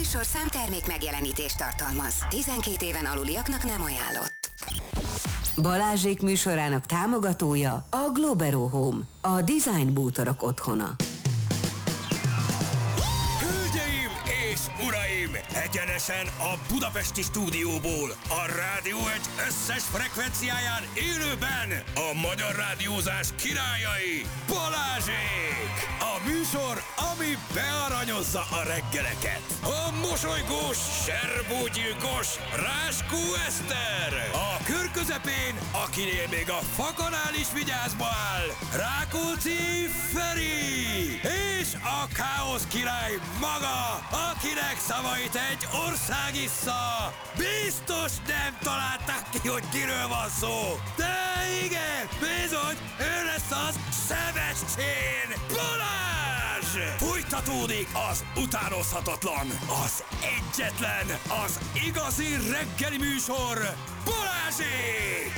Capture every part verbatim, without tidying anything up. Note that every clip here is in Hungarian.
műsorszám termék megjelenítést tartalmaz. tizenkét éven aluliaknak nem ajánlott. Balázsék műsorának támogatója a Globero Home, a design bútorok otthona. Hölgyeim és uraim, egyenesen a budapesti stúdióból, a Rádió egy összes frekvenciáján élőben a magyar rádiózás királyai, Balázsék! A műsor, ami bearanyozza a reggeleket. A mosolygós, serbógyilkos Ráskó Eszter. A kör közepén, akinél még a fakanál is vigyázba áll, Rákóczi Feri. És a káosz király maga, akinek szavait egy ország issza. Biztos nem találták ki, hogy kiről van szó. De igen, bizony, ő lesz az Sebestyén Balázs! Folytatódik az utánozhatatlan, az egyetlen, az igazi reggeli műsor, Balázsék!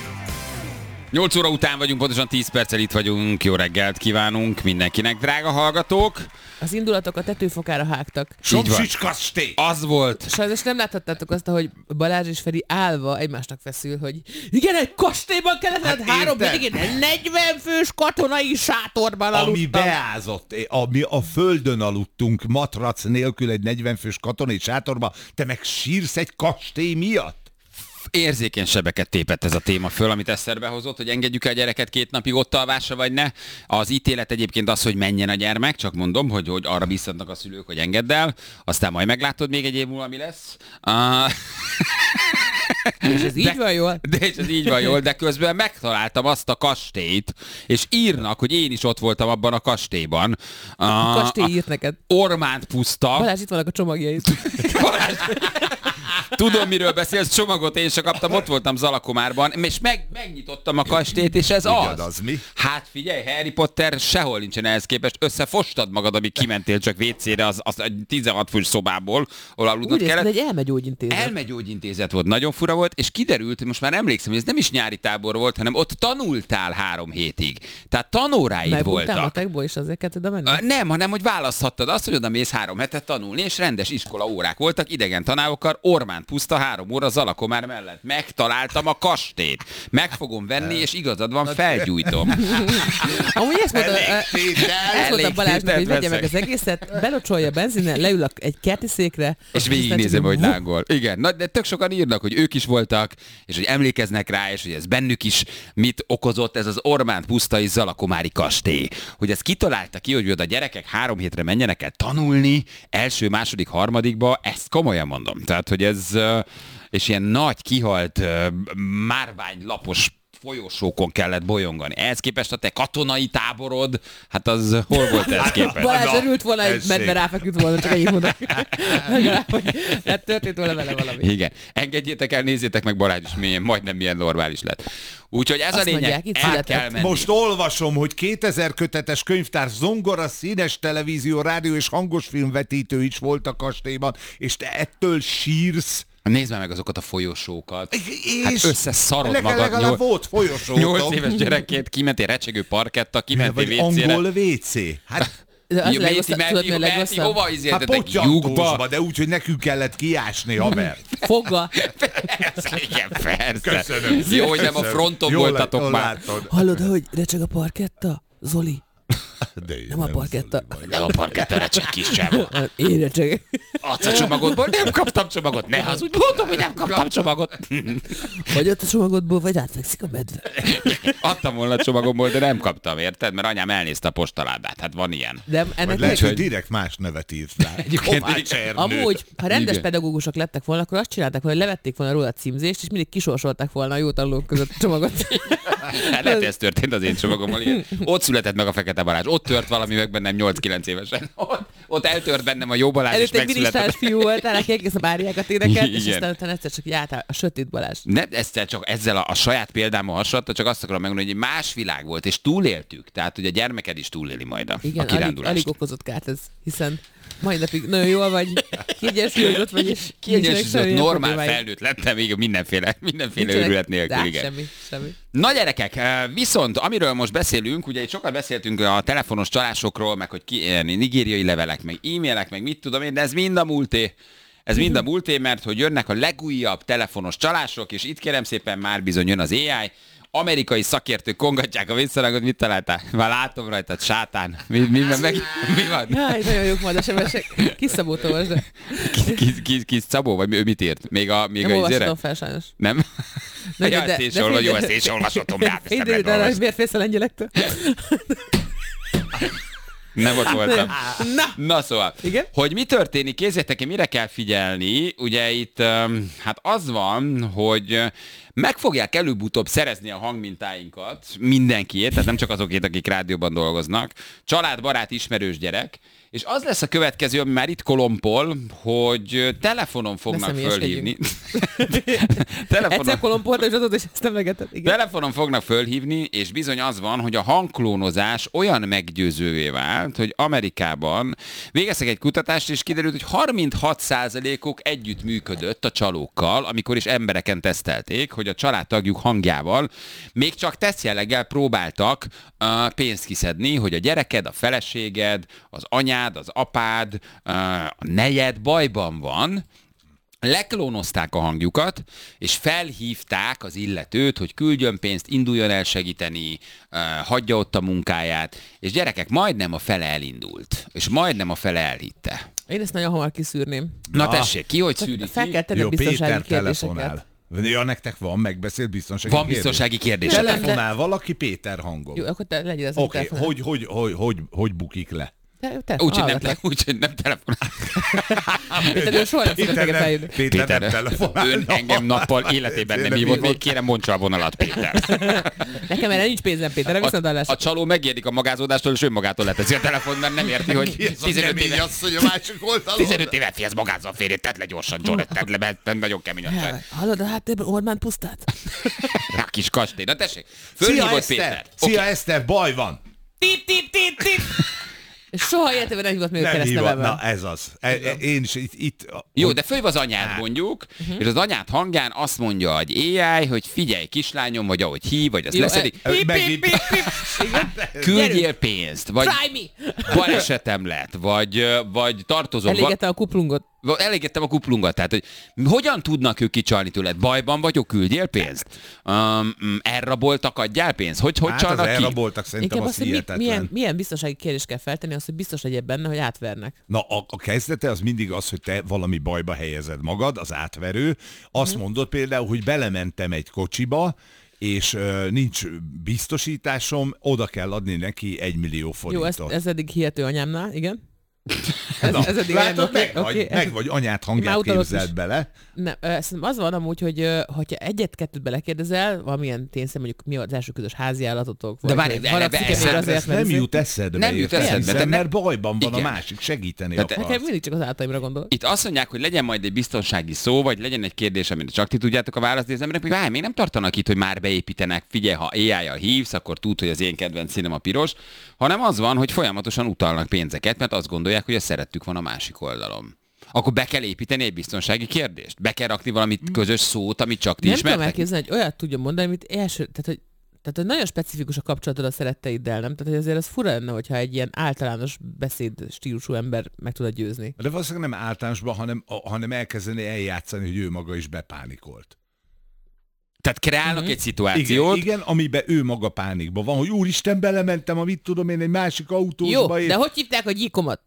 nyolc óra után vagyunk, pontosan tíz perccel itt vagyunk. Jó reggelt kívánunk mindenkinek, drága hallgatók! Az indulatok a tetőfokára hágtak. Somsics kastély! Az volt. Sajnos nem láthattátok azt, hogy Balázs és Feri állva egymásnak feszül, hogy igen, egy kastélyban kellett, hát három végén negyven fős katonai sátorban aludtam. Ami beázott, ami a földön aludtunk, matrac nélkül egy negyven fős katonai sátorban, te meg sírsz egy kastély miatt? Érzékeny sebeket tépett ez a téma föl, amit Eszterbe hozott, hogy engedjük el a gyereket két napig ott alvásra, vagy ne. Az ítélet egyébként az, hogy menjen a gyermek, csak mondom, hogy, hogy arra biztatnak a szülők, hogy engedd el, aztán majd meglátod még egy év múlva, mi lesz. Uh... És ez így de, van jól? De és ez így van jól, de közben megtaláltam azt a kastélyt, és írnak, hogy én is ott voltam abban a kastélyban. A kastély írt neked. Ormánt puszta. Balázs, itt vannak a csomagjai. Balázs. Tudom, miről beszélsz, csomagot én sem kaptam, ott voltam Zalakomárban, és meg, megnyitottam a kastélyt, és ez Ugyan, az. az mi? Hát figyelj, Harry Potter sehol nincsen ehhez képest, összefostad magad, amíg kimentél csak vécére az, az egy tizenhat fős szobából, ahol aludnod Úgy kellett. Úgy egy elmegyógyintézet. Elmegyógyintézet volt, nagyon fura volt, és kiderült, hogy most már emlékszem, hogy ez nem is nyári tábor volt, hanem ott tanultál három hétig. Tehát tanóráid voltak. Megbújtál és azért kellett oda menni? Nem, hanem hogy választhattad azt, hogy oda mész három hetet tanulni, és rendes iskola órák voltak, idegen tanárokkal, Ormánt puszta három óra Zalakomár mellett. Megtaláltam a kastélyt. Meg fogom venni, és igazad van, felgyújtom. Amúgy ezt mondta, ezt mondta Balázsnak, hogy vegye meg az egészet, belocsolja a benzinnel, leül egy kerti székre, és végignézem, hogy lángol. Igen, na, de tök sokan írnak, hogy ők is voltak, és hogy emlékeznek rá, és hogy ez bennük is mit okozott, ez az Ormánt pusztai Zalakomári kastély. Hogy ezt kitalálta ki, hogy oda a gyerekek három hétre menjenek el tanulni, első, második, harmadikba, ezt komolyan mondom. Tehát, hogy ez, és ilyen nagy, kihalt, márványlapos folyosókon kellett bolyongani. Ehhez képest a te katonai táborod, hát az hol volt ehhez képest? Balázs örült volna, hogy medve ráfeküdt volna, csak ennyit mondok. Hát történt volna vele valami. Igen. Engedjétek el, nézzétek meg, Balázs is milyen, majdnem milyen normális lett. Úgyhogy ez Azt a lényeg, mondják, itt el született. kell menni. Most olvasom, hogy kétezer kötetes könyvtár, zongora, színes televízió, rádió és hangos filmvetítő is volt a kastélyban, és te ettől sírsz. Nézd meg azokat a folyosókat. És Hát összeszarod legalább magad. Legalább volt folyosótok. Nyolc éves gyerekként kimentél recsegő parketta, kimentél Vagy vécére. angol vécé. Hát, De az Jó, legrosszabb, Méti, tudod, mi a Meti, legrosszabb? hova hát izéltetek? Lyukba? pottyantósba, de úgy, hogy nekünk kellett kiásni, haver. Fogga. Persze, igen, persze. Köszönöm. Jó, hogy nem a Köszönöm. fronton Jól voltatok lett, már. látod. Hallod, hogy recseg a parketta? Zoli. De Nem a parketta. Nem a parketta recseg kis sem. Én recsegek. Adsz a csomagodból? Nem kaptam csomagot. Ne hazudj, mondom, hogy nem kaptam csomagot. Vagy ott a csomagodból, vagy átfekszik a medve. Adtam volna a csomagomból, de nem kaptam, érted? Mert anyám elnézte a postaládát. Hát van ilyen. De Vagy ennek lehet, meg... hogy direkt más nevet írt rá. Kovács Ernő. Amúgy, ha rendes Igen. pedagógusok lettek volna, akkor azt csinálták volna, hogy levették volna róla a címzést, és mindig kisorsolták volna a jó tanulók között a csomagot. Hát lehet, hogy ez történt az én csomagommal. Ilyen. Ott született meg a Fekete Balázs. Ott tört valami meg bennem nyolc-kilenc évesen. Ott, ott eltört bennem a jó Balázs, és Előtt egy megszületett. minisztás fiú volt, aki egész a áriákat énekelt, és Igen. aztán utána egyszer csak jártál a sötét Balázs. Ne, ezzel csak ezzel a, a saját példámmal hasonlított, csak azt akarom megmondani, hogy más világ volt, és túléltük. Tehát, hogy a gyermeked is túléli majd a, Igen, a alig, kirándulást. alig okozott kárt ez, hiszen Mai napig nagyon jól vagy, kiegyensúlyozott vagy, és kiegyensúlyozott, normál felnőtt lettem, még mindenféle, mindenféle őrület nélkül, igen. Semmi, semmi. Na gyerekek, viszont amiről most beszélünk, ugye itt sokat beszéltünk a telefonos csalásokról, meg hogy ki, nigériai levelek, meg e-mailek, meg mit tudom én, de ez mind a múlté. Ez mind a múlté, mert hogy jönnek a legújabb telefonos csalások, és itt kérem szépen már bizony jön az á i. Amerikai szakértők kongatják a visszarangot, mit találtál? Már látom rajtad, sátán. Mi, mi, mi, meg, mi van? Jaj, nagyon jók majd a sebesek. Kis Szabó Tolvas, de... Kis, kis, kis Szabó, vagy ő mit írt? Még a, még nem a olvashatom fel, sajnos. Nem? De, ja, ezt én sem olvasom, jó, ezt én sem olvashatom, de hát ezt nem lehet olvasni. Miért félsz a lengyelektől? Nem ott voltam. Na, Na szóval, igen? hogy mi történik, kézzétek ki, mire kell figyelni. Ugye itt hát az van, hogy meg fogják előbb-utóbb szerezni a hangmintáinkat mindenkiét, tehát nem csak azokét, akik rádióban dolgoznak, család, barát, ismerős gyerek, és az lesz a következő, ami már itt kolompol, hogy telefonon fognak fölhívni. telefonon... Egyszer kolompolta, és azóta is ezt emlegetett. Telefonon fognak fölhívni, és bizony az van, hogy a hangklónozás olyan meggyőzővé vált, hogy Amerikában végeztek egy kutatást, és kiderült, hogy harminchat százalékuk együtt működött a csalókkal, amikor is embereken tesztelték, hogy a családtagjuk hangjával még csak tesztjelleggel próbáltak uh, pénzt kiszedni, hogy a gyereked, a feleséged, az anyád, az apád, uh, a nejed bajban van, leklónozták a hangjukat, és felhívták az illetőt, hogy küldjön pénzt, induljon el segíteni, uh, hagyja ott a munkáját, és gyerekek, majdnem a fele elindult, és majdnem a fele elhitte. Én ezt nagyon hamar kiszűrném. Na tessék, ki hogy szűri Fel ki? kell tenni Jó, biztonsági Péter kérdéseket. telefonál. Ja, nektek van megbeszélt biztonsági Van kérdés? biztonsági kérdés. Telefonál valaki Péter hangon. Jó, akkor te legyél az Oké, okay, hogy, hogy, hogy, hogy, hogy bukik le? Úgyhogy nem, te, úgy, nem telefonál. Péter, ő soha nem fogod meg feljönni. Péter, Péter nem telefonál. Ön engem nappal életében nem hívott, még kérem mondja a vonalat, Péter. Nekem erre nincs pénzem, Péter, a, viszont a csaló megjegyik a magázódástól, és önmagától leteszi a telefon, mert nem érti, hogy tizenöt éve, tizenöt éve fihez magázza a férjét, tedd le gyorsan, John, tedd le, mert nagyon kemény a fel. Hallod a háttérben Orbán pusztát? A kis kastély. Na tessék, Szia fölhívott Péter. Eszter, szia Eszter, baj van. Tip, tip, tip, tip. És soha életében nem hívott még a keresztnevemmel. Na ez az. E, én is itt... itt jó, de fölhív az anyád mondjuk, uh-huh. és az anyád hangján azt mondja egy á i, hogy figyelj kislányom, vagy ahogy hív, vagy azt leszedik. E, pip, pip, pip, pip. Küldjél pénzt, vagy balesetem lett, vagy, vagy tartozom. Elégette a kuplungot. Elégettem a kuplunkat, tehát hogy hogyan tudnak ők kicsalni tőled? Bajban vagyok, küldjél pénzt? Um, elraboltak, adjál pénzt? Hogy, hogy hát csalnak az ki? elraboltak szerintem Inkább az azt, hihetetlen. Milyen, milyen biztonsági kérdést kell feltenni, az, hogy biztos legyél benne, hogy átvernek. Na, a, a kezdete az mindig az, hogy te valami bajba helyezed magad, az átverő. Azt hmm. mondod például, hogy belementem egy kocsiba, és uh, nincs biztosításom, oda kell adni neki egy millió forintot. Jó, ez, ez eddig hihető anyámnál, igen. Ez, Na, ez eddig látod, okay, meg, okay, vagy, ez, meg vagy anyát hangját képzeld bele. Nem, szerintem az van amúgy, hogy hogyha egyet-kettőt belekérdezel, valamilyen tényszerűen mondjuk mi az első közös házi állatotok, de várj, ez nem jut eszedbe. Nem jut eszedbe, de mert bajban van igen. A másik, segíteni tehát akarsz. Nekem mindig csak az áltaimra gondol. Itt azt mondják, hogy legyen majd egy biztonsági szó, vagy legyen egy kérdés, amire csak ti tudjátok a választ, de az emberek még, még nem tartanak itt, hogy már beépítenek, figyelj, ha á i-jal hívsz, akkor tud, hogy az én kedvenc színem a piros, hanem az van, hogy folyamatosan utalnak pénzeket, mert azt gondolják, hogy a szerettük van a másik oldalon. Akkor be kell építeni egy biztonsági kérdést? Be kell rakni valami közös szót, amit csak ti nem ismertek? Nem tudom elképzelni, hogy olyat tudjon mondani, amit első, tehát hogy, tehát, hogy nagyon specifikus a kapcsolatod a szeretteiddel, nem? Tehát, hogy azért az fura lenne, hogyha egy ilyen általános beszéd stílusú ember meg tudod győzni. De valószínűleg nem általánosban, hanem, hanem elkezdeni eljátszani, hogy ő maga is bepánikolt. Tehát kreálnak uh-huh. egy szituációt. Igen, igen, amiben ő maga pánikban van, hogy úristen, belementem a mit tudom én egy másik autóba. Jó, de hogy hívták a gyíkomat?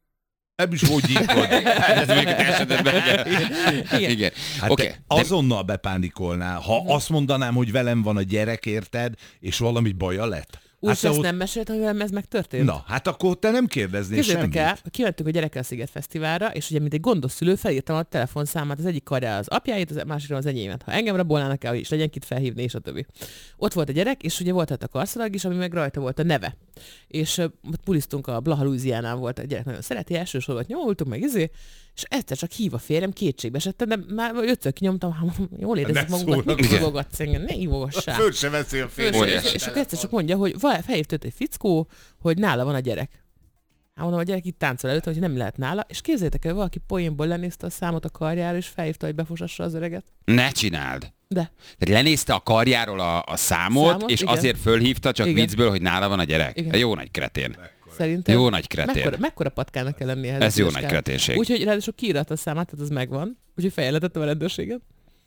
Nem is hogy gyíkod. Ez még a társadalomban. Igen. Igen. Hát okay, azonnal bepánikolnál. Ha uh-huh. azt mondanám, hogy velem van a gyerek, érted, és valami baja lett. Úgy, hát ezt ott... nem mesélt, hogy velem ez megtörtént? Na, hát akkor te nem kérdeznél Képzeljétek semmit. el, kimentünk a gyerekkel a Sziget Fesztiválra, és ugye mint egy gondos szülő felírtam a telefonszámát, az egyik karjára az apjáit, az másikra az enyémet. Ha engem rabolnának el, hogy is legyen kit felhívni, és a többi. Ott volt a gyerek, és ugye volt a karszalag is, ami meg rajta volt a neve. És uh, bulisztunk a Blaha Louisianán, volt a gyerek, nagyon szereti, elsősorban nyomultunk meg izé, és egyszer csak hív a férjem, kétségbe esettem, de már ötször kinyomtam, hát jól érezzük magunkat, mit hívogatsz engem, ne hívogassál. Föl se veszi a férjem. És, és akkor egyszer csak mondja, hogy felhívt őt egy fickó, hogy nála van a gyerek. Hát mondom, a gyerek itt táncol előtt, hogy nem lehet nála, és képzeljétek el, valaki poénból lenézte a számot a karjára, és felhívta, hogy befosassa az öreget. Ne csináld. De. Tehát lenézte a karjáról a, a számot, számot, és igen. azért fölhívta csak igen. viccből, hogy nála van a gyerek. Igen. Jó nagy kretén. Szerintem. Jó nagy kretén. Mekkora, mekkora patkának kell lennie ehhez. Ez jó nagy kreténség. Úgyhogy ráadásul kiíratta a számát, tehát az megvan. Úgyhogy feljelentettem a rendőrséget.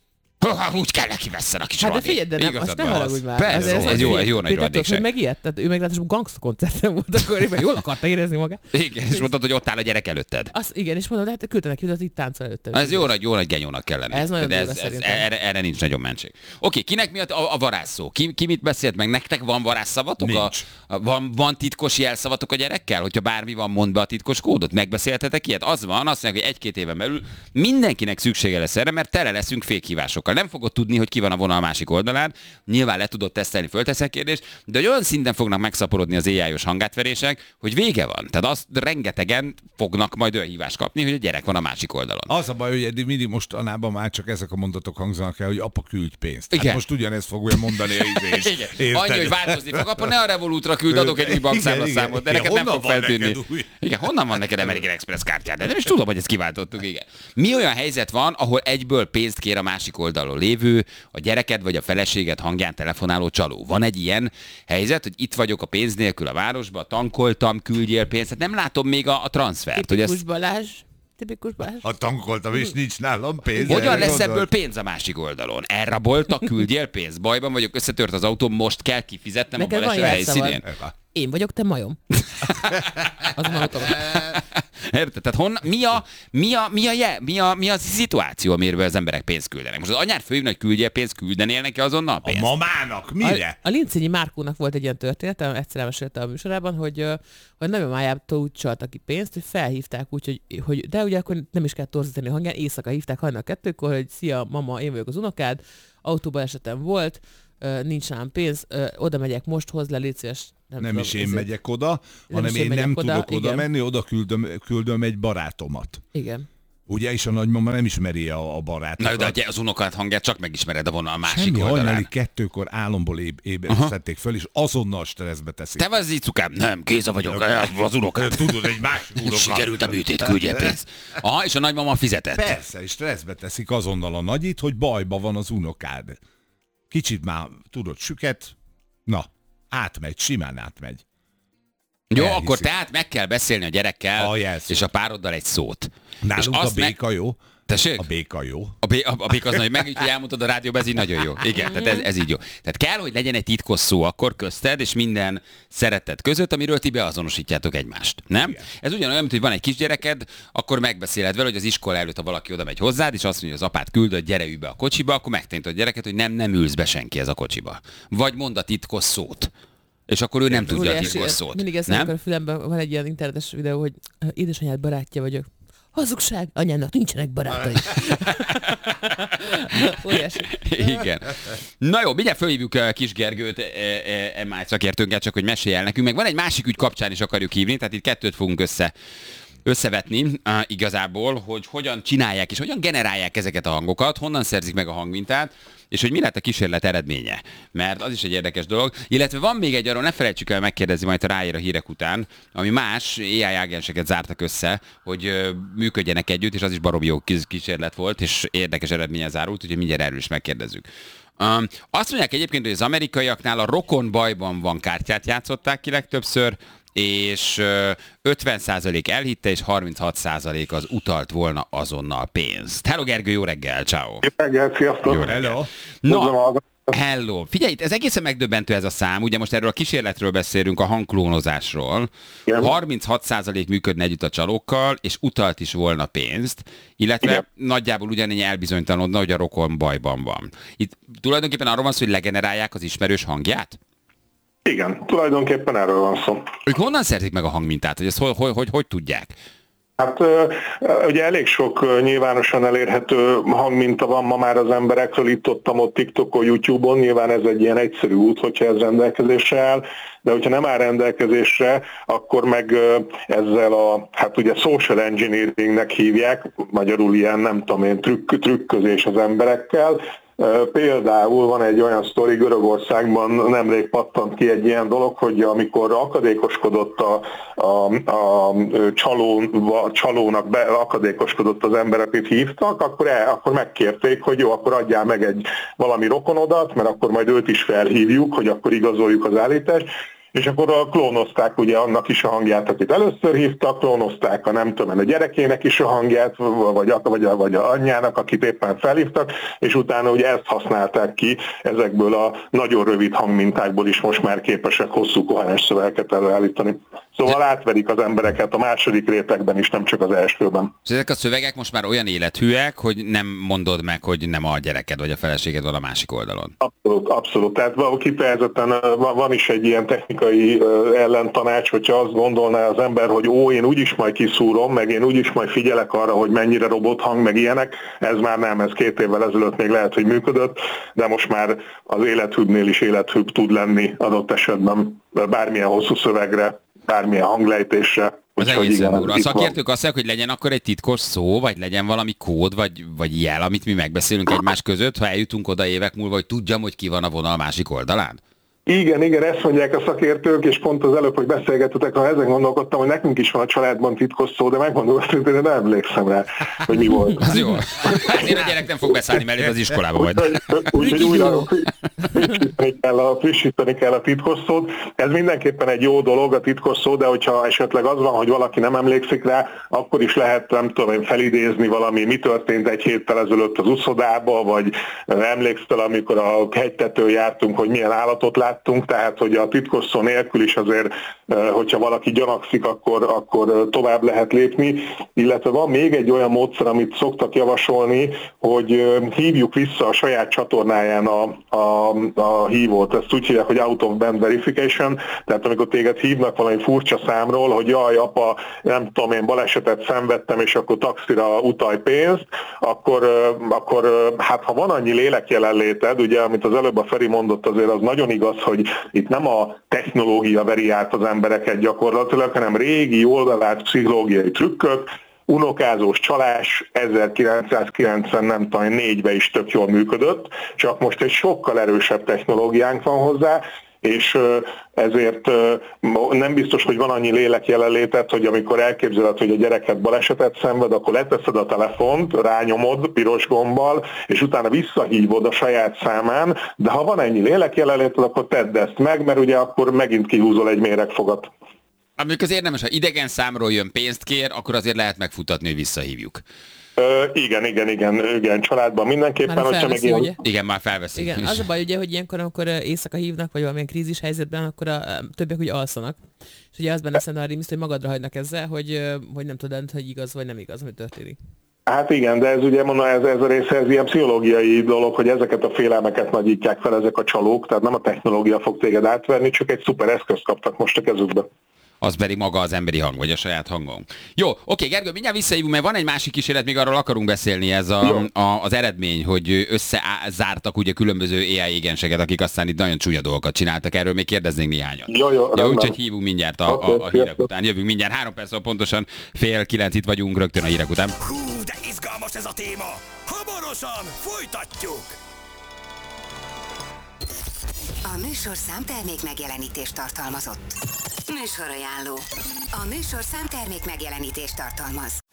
Ha, úgy kell neki vesszen a kis hát de figyelj, de nem, azt ne haragudj már. Persze, ez, ez, jó, ez jó nagy radékség. Hogy megijedt, tehát ő meg ráadásul gangsta koncerten volt, akkor jól akarta érezni magát. Igen, és mondtad, hogy ott áll a gyerek előtted. Az, igen, és mondod, hát küldte neki, hogy itt táncol előtted. Ez jó nagy, jó nagy genyónak kell lenni. Ez nagyon ez, ez, erre, erre nincs nagyon mentség. Oké, kinek miatt a, a varázsszó? Ki, ki mit beszélt meg? Nektek van varázsszavatok? A, a, van, van titkos jelszavatok a gyerekkel? Hogyha bármi van, mondd be a titkos kódot. Megbeszéltetek ilyet? Az van, azt mondják, hogy egy-két éven belül mindenkinek szüksége lesz erre, mert tele leszünk fékhívásokkal. Nem fogod tudni, hogy ki van a vonal a másik oldalán. Nyilván le tudod tesztelni, fölteszek kérdést, de hogy olyan szinten fognak megszaporodni az á i-os hangátverések, hogy vége van. Tehát azt rengetegen fognak majd olyan hívást kapni, hogy a gyerek van a másik oldalon. Az a baj, hogy eddig mindig mostanában már csak ezek a mondatok hangzanak el, hogy apa küldj pénzt. Hát igen. most ugyanezt fogja mondani a izés. Annyi, hogy változni fog. Apa, ne a Revolutra küld, adok egy új bankszámlaszámot, de neked nem fog feltűnni. Igen, honnan van neked American Express kártyád? De nem is tudom, hogy ezt kiváltottuk, igen. Mi olyan helyzet van, ahol egyből pénzt kér a másik oldalon lévő, a gyereked vagy a feleséged hangján telefonáló csaló? Van egy ilyen helyzet, hogy itt vagyok a pénz nélkül a városba, tankoltam, küldjél pénzt, hát nem látom még a, a transfert. Tipikus ezt... Balázs. Tipikus Balázs. Ha tankoltam, és nincs nálam pénz. Hogyan lesz ebből pénz a másik oldalon? Elraboltak, küldjél pénzt. Bajban vagyok, összetört az autó, most kell kifizetnem neked a baleset helyszínén. Én vagyok, te majom. Azon autóban. Érted? Tehát honna, mi, a, mi, a, mi, a, mi, a, mi a szituáció, amiről az emberek pénzt küldenek? Most az anyád fölhívna, hogy küldjél pénzt, küldenél neki azonnal pénzt? A mamának, mire? A, a Lincényi Márkónak volt egy ilyen történet, egyszer mesélte a műsorában, hogy, hogy nagymamájától úgy csaltak ki pénzt, hogy felhívták úgy, hogy, hogy de ugye akkor nem is kell torzítani a hangján, éjszaka hívták hajnal kettőkor, hogy szia mama, én vagyok az unokád, autóban esetem volt, nincs rám pénz, oda megyek most, hozz le, légy szíves. Nem, nem tudom, is én ezért... megyek oda, nem hanem én, én nem oda, tudok oda menni, oda küldöm, küldöm egy barátomat. Igen. Ugye, és a nagymama nem ismeri a, a barátokat. Na, de az unokád hangját csak megismered a vonal a másik Semmi, oldalán. hajnali kettőkor álomból éb, ébresztették föl, és azonnal stresszbe teszik. Te vagy Icukám? Nem, Géza vagyok, az unokád. Tudod, egy másik unokád. Sikerült a műtét, küldjél pénzt. Aha, és a nagymama fizetett. Persze, és stresszbe teszik azonnal a nagyit, hogy bajba van az unokád. Kicsit már, tudod, süket, na, átmegy, simán átmegy. Jó, elhiszik. Akkor tehát meg kell beszélni a gyerekkel, a és a pároddal egy szót. Nálunk és a béka meg... jó. Tessék? A béka jó. A, bé, a, a béka az nagy, meg így elmondtad a rádióban, ez így nagyon jó. Igen, tehát ez, ez így jó. Tehát kell, hogy legyen egy titkos szó akkor közted, és minden szeretet között, amiről ti beazonosítjátok egymást. Nem? Igen. Ez ugyanolyan, mint hogy van egy kisgyereked, akkor megbeszéled vele, hogy az iskola előtt, ha valaki oda megy hozzád, és azt mondja, hogy az apát küldött, gyere ülj be a kocsiba, akkor megtanítod a gyereket, hogy nem, nem ülsz be senki ez a kocsiba. Vagy mond a titkos szót. És akkor ő nem tudja Úr, a titkos szót. Mindig ezt nem? A fülemben van egy ilyen internetes videó, hogy édesanyád barátja vagyok. Hazugság, anyámnak nincsenek barátai. Igen. Na jó, mindjárt fölhívjuk Kis Gergőt, em i szakértőnket, csak hogy mesélj el nekünk. Meg van egy másik ügy kapcsán is akarjuk hívni, tehát itt kettőt fogunk össze összevetni uh, igazából, hogy hogyan csinálják és hogyan generálják ezeket a hangokat, honnan szerzik meg a hangmintát, és hogy mi lett a kísérlet eredménye. Mert az is egy érdekes dolog. Illetve van még egy, arról ne felejtsük el megkérdezni majd a ráér a hírek után, ami más á i ágenseket zártak össze, hogy uh, működjenek együtt, és az is baromi jó kísérlet volt, és érdekes eredménye zárult, úgyhogy mindjárt erről is megkérdezzük. Um, azt mondják egyébként, hogy az amerikaiaknál a rokon bajban van kártyát játszották ki legtöbbször, és ötven százalék elhitte, és harminchat százalék az utalt volna azonnal pénzt. Hello Gergő, jó reggel, ciao. Jó reggel, sziasztok. Jó reggel. No, hello. Figyelj, ez egészen megdöbbentő ez a szám. Ugye most erről a kísérletről beszélünk, a hangklónozásról. Igen. harminchat százalék működne együtt a csalókkal, és utalt is volna pénzt, illetve igen, nagyjából ugyanennyi elbizonytalanodna, hogy a rokon bajban van. Itt tulajdonképpen arról van szó, hogy legenerálják az ismerős hangját? Igen, tulajdonképpen erről van szó. Ők honnan szerzik meg a hangmintát? Hogy ezt hogy, hogy, hogy, hogy tudják? Hát ugye elég sok nyilvánosan elérhető hangminta van ma már az emberekről, itt-ottam ott TikTokon, YouTube-on, nyilván ez egy ilyen egyszerű út, hogyha ez rendelkezésre áll, de hogyha nem áll rendelkezésre, akkor meg ezzel a, hát ugye social engineeringnek hívják, magyarul ilyen nem tudom én, trükk, trükközés az emberekkel, Például van egy olyan sztori, Görögországban nemrég pattant ki egy ilyen dolog, hogy amikor akadékoskodott a, a, a csaló, a csalónak be, akadékoskodott az ember, akit hívtak, akkor, el, akkor megkérték, hogy jó, akkor adjál meg egy valami rokonodat, mert akkor majd őt is felhívjuk, hogy akkor igazoljuk az állítást. És akkor a klónozták ugye annak is a hangját, akit először hívtak, klónozták a nem tudom, a gyerekének is a hangját, vagy a, vagy, a, vagy a anyjának, akit éppen felhívtak, és utána ugye ezt használták ki, ezekből a nagyon rövid hangmintákból is most már képesek hosszú koherens szövegeket előállítani. Szóval átverik az embereket a második rétegben is, nem csak az elsőben. És ezek a szövegek most már olyan élethűek, hogy nem mondod meg, hogy nem a gyereked vagy a feleséged van a másik oldalon. Abszolút, abszolút. Tehát kifejezetten van is egy ilyen technikai ellentanács, hogyha azt gondolná az ember, hogy ó, én úgyis majd kiszúrom, meg én úgyis majd figyelek arra, hogy mennyire robothang, meg ilyenek. Ez már nem, ez két évvel ezelőtt még lehet, hogy működött, de most már az élethűbbnél is élethűbb tud lenni adott esetben bármilyen hosszú szövegre, bármilyen hanglejtésre. Az egészen durva. A szakértők azt mondják, hogy legyen akkor egy titkos szó, vagy legyen valami kód, vagy, vagy jel, amit mi megbeszélünk egymás között, ha eljutunk oda évek múlva, hogy tudjam, hogy ki van a vonal másik oldalán? Igen, igen, ezt mondják a szakértők, és pont az előbb, hogy beszélgettetek, ha ezen gondolkodtam, hogy nekünk is van a családban titkos szó, de megmondom, hogy én nem emlékszem rá, hogy mi volt. Az jó. Ezért a gyerek nem fog beszállni mellé az iskolába majd. Úgyhogy újra frissíteni kell, a, frissíteni kell a titkos szót. Ez mindenképpen egy jó dolog, a titkos szó, de hogyha esetleg az van, hogy valaki nem emlékszik rá, akkor is lehet, nem tudom én, felidézni valami, mi történt egy héttel ezelőtt az uszodába, vagy emlékszel, amikor a hegytetőn jártunk, hogy milyen állatot lát. Tehát, hogy a titkos szó nélkül is azért, hogyha valaki gyanakszik, akkor, akkor tovább lehet lépni. Illetve van még egy olyan módszer, amit szoktak javasolni, hogy hívjuk vissza a saját csatornáján a, a, a hívót. Ezt úgy hívják, hogy out of band verification, tehát amikor téged hívnak valami furcsa számról, hogy jaj, apa, nem tudom én, balesetet szenvedtem, és akkor taxira utalj pénzt, akkor, akkor hát ha van annyi lélekjelenléted, ugye, amit az előbb a Feri mondott, azért az nagyon igaz, hogy itt nem a technológia veri át az embereket gyakorlatilag, hanem régi, jól bevált pszichológiai trükkök, unokázós csalás ezerkilencszázkilencven, nem tudom, négyben is tök jól működött, csak most egy sokkal erősebb technológiánk van hozzá, és ezért nem biztos, hogy van annyi lélek jelenlétet, hogy amikor elképzeled, hogy a gyereket balesetet szenved, akkor leteszed a telefont, rányomod piros gombbal, és utána visszahívod a saját számán, de ha van ennyi lélek jelenléted, akkor tedd ezt meg, mert ugye akkor megint kihúzol egy méregfogat. Amikor az érdemes, ha idegen számról jön pénzt kér, akkor azért lehet megfutatni, hogy visszahívjuk. Ö, igen, igen, igen, igen, családban mindenképpen, már hogyha felveszi, meg ugye? Igen, már felveszik. Igen, az a baj, ugye, hogy ilyenkor, amikor éjszaka hívnak, vagy valamilyen krízis helyzetben, akkor a többiek ugye alszanak. És ugye az benne szerintem a rémiszt, hogy magadra hagynak ezzel, hogy, hogy nem tudod, hogy igaz vagy nem igaz, ami történik. Hát igen, de ez ugye mondom, ez, ez a része, ez ilyen pszichológiai dolog, hogy ezeket a félelmeket nagyítják fel ezek a csalók, tehát nem a technológia fog téged átverni, csak egy szuper eszközt kaptak most a kezükbe. Az pedig maga az emberi hang, vagy a saját hangunk. Jó, oké, Gergő, mindjárt visszahívunk, mert van egy másik kísérlet, még arról akarunk beszélni, ez a, a, az eredmény, hogy összezártak ugye különböző á i égenseket, akik aztán itt nagyon csúnya dolgokat csináltak, erről még kérdeznénk néhányat. Jó, jó, ja, úgyhogy hívunk mindjárt a, a, a hírek után. Jövünk mindjárt, három perc, pontosan fél kilenc itt vagyunk, rögtön a hírek után. Hú, de izgalmas ez a téma! Hamarosan folytatjuk! A műsorszám termék megjelenítést tartalmazott. Műsorajánló. A műsorszám termék megjelenítést tartalmaz.